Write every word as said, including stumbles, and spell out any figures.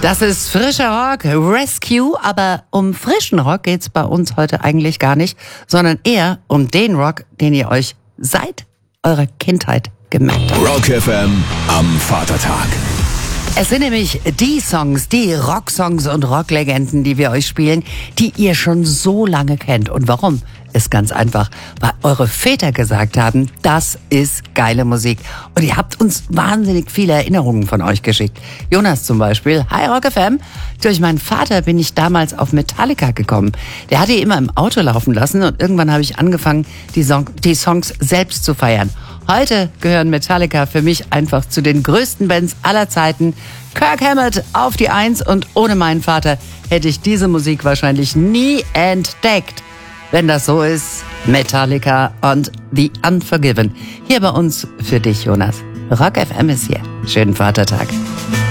Das ist frischer Rock, Rescue, aber um frischen Rock geht's bei uns heute eigentlich gar nicht, sondern eher um den Rock, den ihr euch seit eurer Kindheit gemerkt habt. Rock F M am Vatertag. Es sind nämlich die Songs, die Rocksongs und Rocklegenden, die wir euch spielen, die ihr schon so lange kennt. Und warum? Ist ganz einfach, weil eure Väter gesagt haben, das ist geile Musik. Und ihr habt uns wahnsinnig viele Erinnerungen von euch geschickt. Jonas zum Beispiel, hi Rock F M. Durch meinen Vater bin ich damals auf Metallica gekommen. Der hat die immer im Auto laufen lassen und irgendwann habe ich angefangen, die, Song, die Songs selbst zu feiern. Heute gehören Metallica für mich einfach zu den größten Bands aller Zeiten. Kirk Hammett auf die Eins und ohne meinen Vater hätte ich diese Musik wahrscheinlich nie entdeckt. Wenn das so ist, Metallica und The Unforgiven. Hier bei uns für dich, Jonas. Rock F M ist hier. Schönen Vatertag.